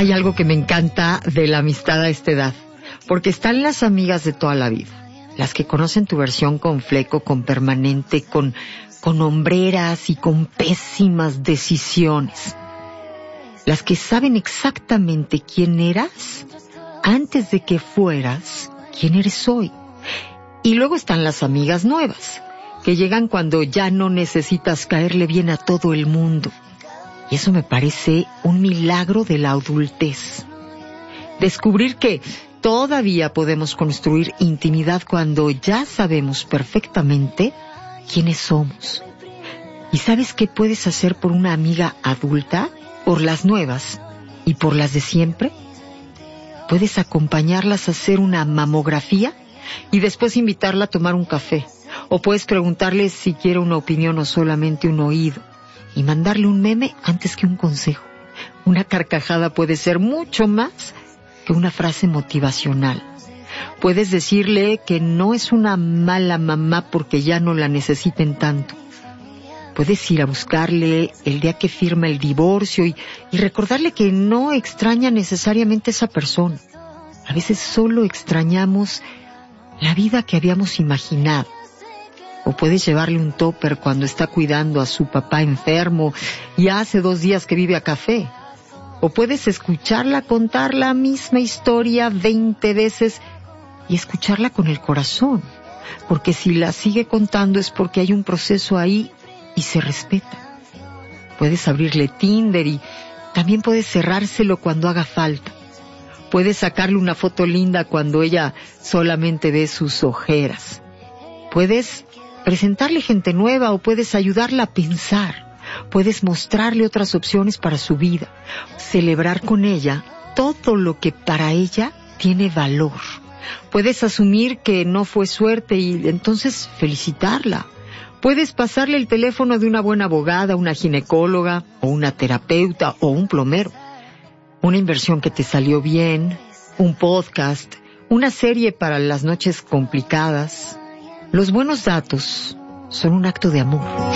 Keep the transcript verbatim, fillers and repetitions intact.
Hay algo que me encanta de la amistad a esta edad, porque están las amigas de toda la vida, las que conocen tu versión con fleco, con permanente, con, con hombreras y con pésimas decisiones. Las que saben exactamente quién eras antes de que fueras quién eres hoy. Y luego están las amigas nuevas, que llegan cuando ya no necesitas caerle bien a todo el mundo. Y eso me parece un milagro de la adultez. Descubrir que todavía podemos construir intimidad cuando ya sabemos perfectamente quiénes somos. ¿Y sabes qué puedes hacer por una amiga adulta, por las nuevas y por las de siempre? Puedes acompañarlas a hacer una mamografía y después invitarla a tomar un café. O puedes preguntarle si quiere una opinión o solamente un oído. Y mandarle un meme antes que un consejo. Una carcajada puede ser mucho más que una frase motivacional. Puedes decirle que no es una mala mamá porque ya no la necesiten tanto. Puedes ir a buscarle el día que firma el divorcio y, y recordarle que no extraña necesariamente esa persona. A veces solo extrañamos la vida que habíamos imaginado. O puedes llevarle un topper cuando está cuidando a su papá enfermo y hace dos días que vive a café. O puedes escucharla contar la misma historia veinte veces y escucharla con el corazón. Porque si la sigue contando es porque hay un proceso ahí y se respeta. Puedes abrirle Tinder y también puedes cerrárselo cuando haga falta. Puedes sacarle una foto linda cuando ella solamente ve sus ojeras. Puedes presentarle gente nueva o puedes ayudarla a pensar. Puedes mostrarle otras opciones para su vida. Celebrar con ella todo lo que para ella tiene valor. Puedes asumir que no fue suerte y entonces felicitarla. Puedes pasarle el teléfono de una buena abogada, una ginecóloga o una terapeuta o un plomero. Una inversión que te salió bien, un podcast, una serie para las noches complicadas. Los buenos datos son un acto de amor.